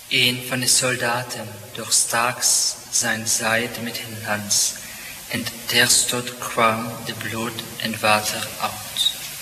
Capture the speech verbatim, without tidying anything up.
Een van de soldaten doorstak zijn zijde met een lans, en terstond kwam de bloed en water af.